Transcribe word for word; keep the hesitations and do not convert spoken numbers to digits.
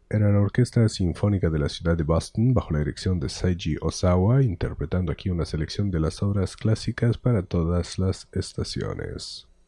era la Orquesta Sinfónica de la ciudad de Boston bajo la dirección de Seiji Ozawa, interpretando aquí una selección de las obras clásicas para todas las estaciones.